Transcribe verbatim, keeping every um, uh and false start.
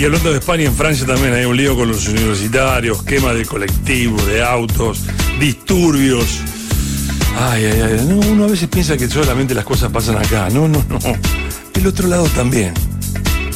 Y hablando de España, en Francia también hay un lío con los universitarios, quema de colectivos, de autos, disturbios. Ay, ay, ay. No, uno a veces piensa que solamente las cosas pasan acá. No, no, no. El otro lado también.